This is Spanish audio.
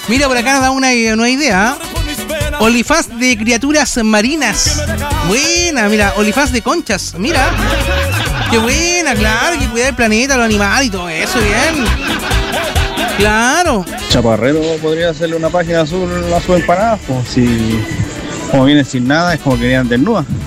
Mira, por acá nos da una idea. OnlyFans de criaturas marinas. Buena, mira, OnlyFans de conchas. Mira. Qué buena, claro, que cuidar el planeta, los animales y todo eso, bien. Claro. Chaparrero podría hacerle una página azul a su empanada, pues si como viene sin nada, es como que vienen desnudas.